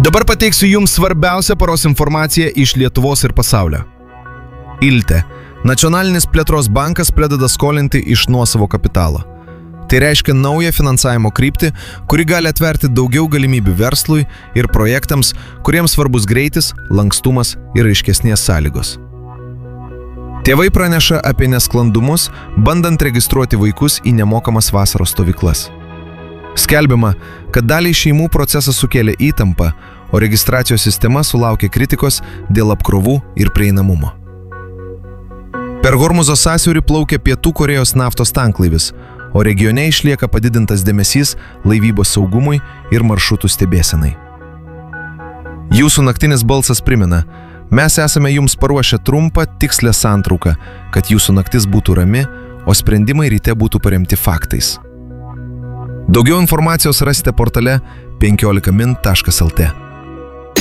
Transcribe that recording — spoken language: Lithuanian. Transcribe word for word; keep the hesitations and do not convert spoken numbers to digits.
Dabar pateiksiu jums svarbiausią paros informaciją iš Lietuvos ir pasaulio. Ilte. Nacionalinis plėtros bankas pradeda skolinti iš nuosavo kapitalo. Tai reiškia naują finansavimo kryptį, kuri gali atverti daugiau galimybių verslui ir projektams, kuriems svarbus greitis, lankstumas ir aiškesnės sąlygos. Tėvai praneša apie nesklandumus, bandant registruoti vaikus į nemokamas vasaros stovyklas. Skelbiama, kad daliai šeimų procesas sukėlė įtampą, o registracijos sistema sulaukė kritikos dėl apkrovų ir prieinamumo. Per Hormuzo sąsiaurį plaukia Pietų Korėjos naftos tanklaivis, o regione išlieka padidintas dėmesys laivybos saugumui ir maršrutų stebėsenai. Jūsų naktinis balsas primena, mes esame jums paruošę trumpą, tikslę santrauką, kad jūsų naktis būtų rami, o sprendimai ryte būtų paremti faktais. Daugiau informacijos rasite portale penkiolika min taškas lt.